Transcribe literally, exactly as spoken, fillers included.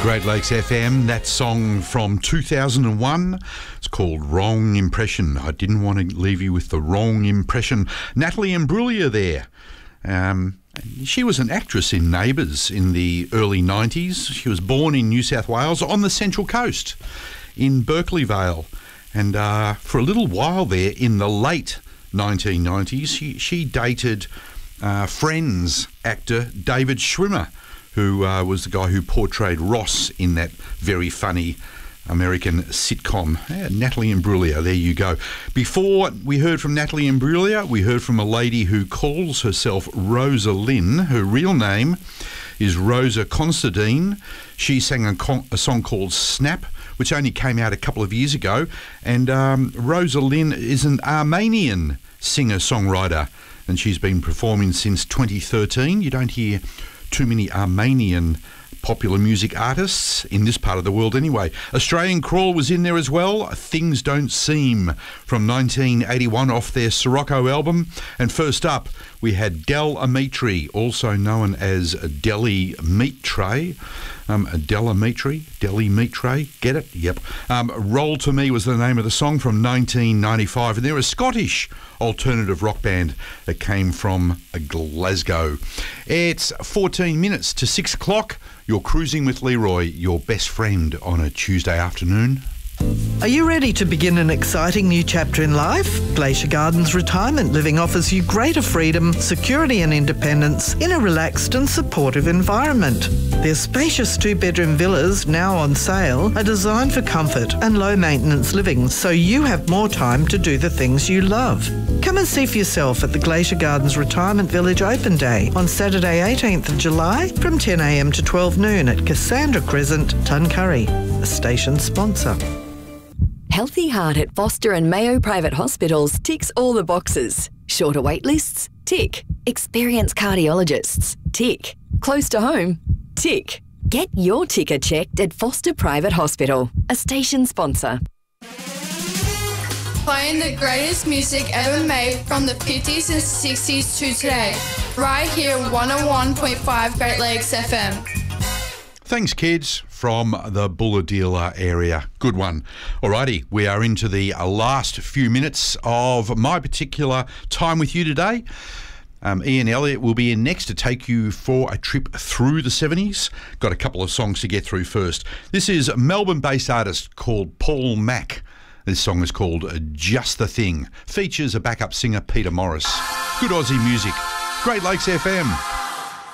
Great Lakes F M, that song from two thousand one. It's called Wrong Impression. I didn't want to leave you with the wrong impression. Natalie Imbruglia there. Um, she was an actress in Neighbours in the early nineties. She was born in New South Wales on the Central Coast in Berkeley Vale. And uh, for a little while there in the late nineteen nineties, she, she dated uh, Friends actor David Schwimmer, who uh, was the guy who portrayed Ross in that very funny American sitcom. Yeah, Natalie Imbruglia, there you go. Before we heard from Natalie Imbruglia, we heard from a lady who calls herself Rosa Lynn. Her real name is Rosa Considine. She sang a, con- a song called Snap, which only came out a couple of years ago. And um, Rosa Lynn is an Armenian singer-songwriter, and she's been performing since twenty thirteen. You don't hear too many Armenian popular music artists in this part of the world anyway. Australian Crawl was in there as well. Things Don't Seem from nineteen eighty-one off their Sirocco album. And first up, we had Del Amitri, also known as Deli Meat Tray. Um, Del Amitri, Deli Meat Tray, get it? Yep. Um, Roll To Me was the name of the song from nineteen ninety-five. And they're a Scottish alternative rock band that came from Glasgow. It's fourteen minutes to six o'clock. You're cruising with Leroy, your best friend on a Tuesday afternoon. Are you ready to begin an exciting new chapter in life? Glacier Gardens Retirement Living offers you greater freedom, security and independence in a relaxed and supportive environment. Their spacious two-bedroom villas, now on sale, are designed for comfort and low-maintenance living, so you have more time to do the things you love. Come and see for yourself at the Glacier Gardens Retirement Village Open Day on Saturday eighteenth of July from ten a m to twelve noon at Cassandra Crescent, Tuncurry, a station sponsor. Healthy Heart at Foster and Mayo Private Hospitals ticks all the boxes. Shorter wait lists? Tick. Experienced cardiologists? Tick. Close to home? Tick. Get your ticker checked at Foster Private Hospital, a station sponsor. Playing the greatest music ever made from the fifties and sixties to today. Right here, one oh one point five Great Lakes F M. Thanks, kids, from the Bulahdelah area. Good one. Alrighty, we are into the last few minutes of my particular time with you today. Um, Ian Elliott will be in next to take you for a trip through the seventies. Got a couple of songs to get through first. This is a Melbourne-based artist called Paul Mack. This song is called Just the Thing. Features a backup singer, Peter Morris. Good Aussie music. Great Lakes F M.